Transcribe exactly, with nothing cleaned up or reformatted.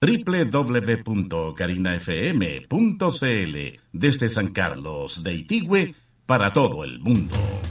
doble u doble u doble u punto carina f m punto c l desde San Carlos de Itigüe para todo el mundo.